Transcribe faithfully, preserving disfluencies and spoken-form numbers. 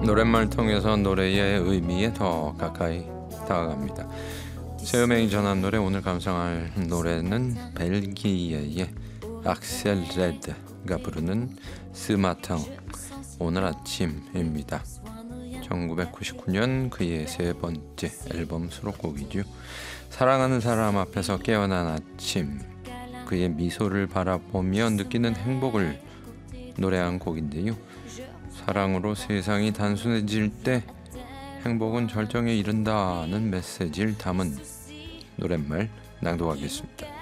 노랫말 통해서 노래의 의미에 더 가까이 다가갑니다. 새 음행이 전한 노래, 오늘 감상할 노래는 벨기에의 악셀 레드가 부르는 스마탕 오늘 아침입니다. 천구백구십구 년 그의 세 번째 앨범 수록곡이죠. 사랑하는 사람 앞에서 깨어난 아침, 그의 미소를 바라보며 느끼는 행복을 노래한 곡인데요. 사랑으로 세상이 단순해질 때 행복은 절정에 이른다는 메시지를 담은 노랫말 낭독하겠습니다.